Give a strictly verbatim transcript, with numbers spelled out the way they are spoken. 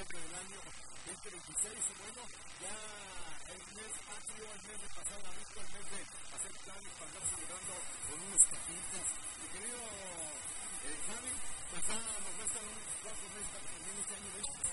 diciembre del año veinte veintiséis. Y bueno, ya el mes patrio, el mes de pasar la vista, el mes de hacer planes para andar celebrando con unos taquitos. Mi querido eh, Javi, pues ya nos restan unos cuatro meses para que termine este año veinte.